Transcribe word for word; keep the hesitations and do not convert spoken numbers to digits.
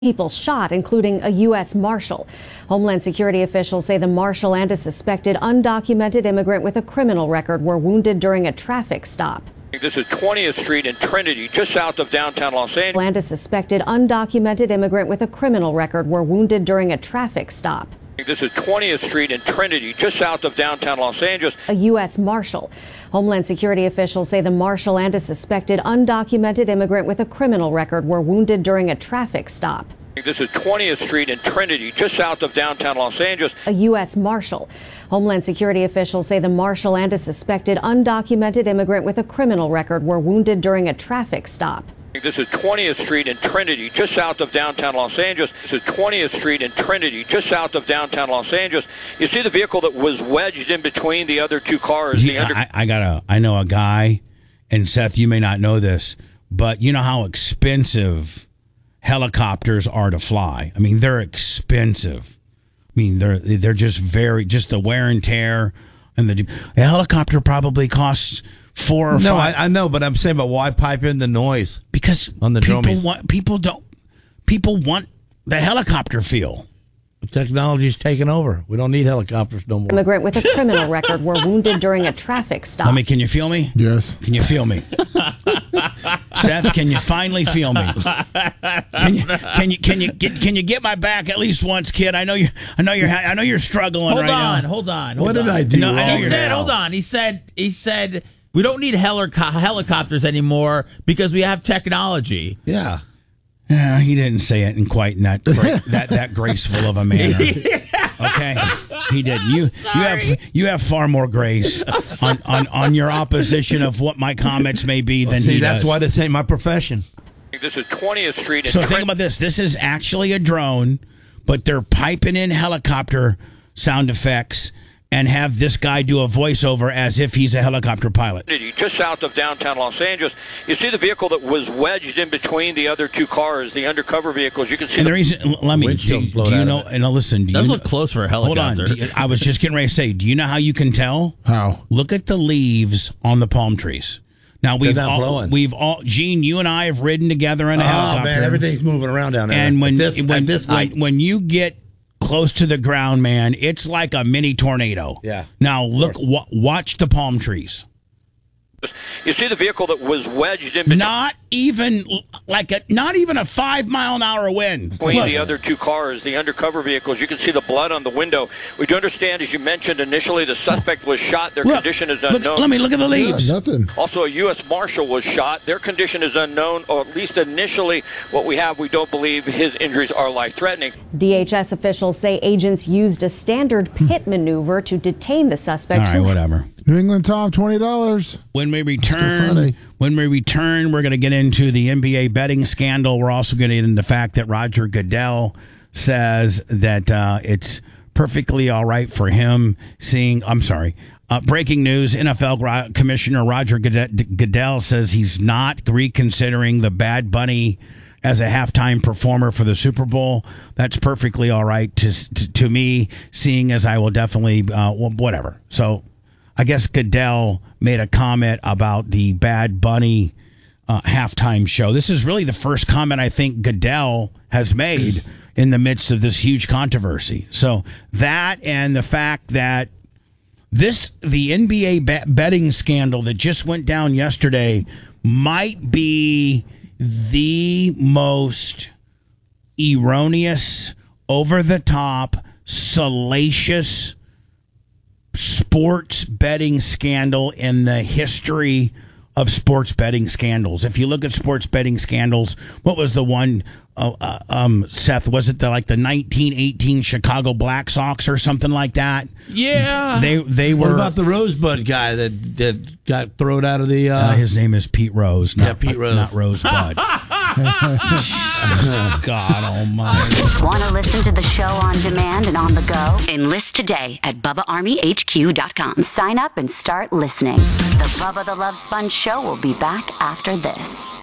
People shot, including a U S Marshal. Homeland Security officials say the Marshal and a suspected undocumented immigrant with a criminal record were wounded during a traffic stop. This is twentieth Street in Trinity, just south of downtown Los Angeles. And a suspected undocumented immigrant with a criminal record were wounded during a traffic stop. This is twentieth Street in Trinity, just south of downtown Los Angeles. A U S Marshal. Homeland Security officials say the Marshal and a suspected undocumented immigrant with a criminal record were wounded during a traffic stop. This is twentieth Street in Trinity, just south of downtown Los Angeles. A U S Marshal. Homeland Security officials say the Marshal and a suspected undocumented immigrant with a criminal record were wounded during a traffic stop. This is twentieth Street in Trinity, just south of downtown Los Angeles. This is twentieth Street in Trinity, just south of downtown Los Angeles. You see the vehicle that was wedged in between the other two cars. Yeah, the under- I, I got a. I know a guy, and Seth, you may not know this, but you know how expensive helicopters are to fly. I mean, they're expensive. I mean, they're they're just very just the wear and tear, and the a helicopter probably costs. Four or no, five. I, I know, but I'm saying, but why pipe in the noise? Because on the people dromies. want people don't people want the helicopter feel. Technology's taken over. We don't need helicopters no more. Immigrant with a criminal record were wounded during a traffic stop. Let me. Can you feel me? Yes. Can you feel me? Seth, can you finally feel me? Can you can you can you get can you get my back at least once, kid? I know you. I know you're. I know you're struggling hold right on, now. Hold on. Hold what on. did I do? No, wrong I know He you're said, now? hold on. He said, he said, we don't need helico- helicopters anymore because we have technology. Yeah. Yeah, he didn't say it in quite in that gra- that that graceful of a manner. Okay, he did. You you have you have far more grace on, on, on your opposition of what my comments may be than See, he that's does. why this ain't my profession. This is twentieth Street in So Trinity. think about this. This is actually a drone, but they're piping in helicopter sound effects and have this guy do a voiceover as if he's a helicopter pilot. Just south of downtown Los Angeles. You see the vehicle that was wedged in between the other two cars, the undercover vehicles. You can see And the the reason, let me, do, Windshield's do blown you out know, of it. and now listen, do Does you look know, close for a hold on. helicopter. Do you- I was just getting ready to say, do you know how you can tell? How? Look at the leaves on the palm trees. Now we've not all, blowing. we've all, Gene, you and I have ridden together in a Oh helicopter. man, everything's moving around down there. And when at this, when, at this height, when when you get close to the ground, man, it's like a mini tornado. Yeah. Now look, wa- watch the palm trees. you see the vehicle that was wedged in between Not even like a not even a five mile an hour wind. Look. the other two cars, the undercover vehicles. You can see the blood on the window. We do understand, as you mentioned initially, the suspect was shot. Their Look, condition is look, unknown. let me look at the leaves. Yeah, nothing. Also, a U S Marshal was shot. Their condition is unknown, or at least initially what we have, we don't believe his injuries are life-threatening. D H S officials say agents used a standard pit maneuver to detain the suspect. All right, who- whatever. New England Tom, twenty dollars. When we Good return, Friday. when we return, we're going to get into the N B A betting scandal. We're also going to get into the fact that Roger Goodell says that uh, it's perfectly all right for him seeing. I'm sorry. Uh, breaking news: N F L Ro- Commissioner Roger Goodell, Goodell says he's not reconsidering the Bad Bunny as a halftime performer for the Super Bowl. That's perfectly all right to to, to me, seeing as I will definitely uh, whatever. So. I guess Goodell made a comment about the Bad Bunny uh, halftime show. This is really the first comment I think Goodell has made in the midst of this huge controversy. So that and the fact that this, the N B A bet- betting scandal that just went down yesterday might be the most erroneous, over-the-top, salacious sports betting scandal in the history of sports betting scandals. If you look at sports betting scandals, what was the one, uh, uh, um, Seth, was it the, like the nineteen eighteen Chicago Black Sox or something like that? Yeah. They they were. what about the Rosebud guy that that got thrown out of the? Uh, uh, his name is Pete Rose. Not, Yeah, Pete Rose. Not Rosebud. Jesus, God almighty. Want to listen to the show on demand and on the go? Enlist today at Bubba Army H Q dot com. Sign up and start listening. The Bubba the Love Sponge Show will be back after this.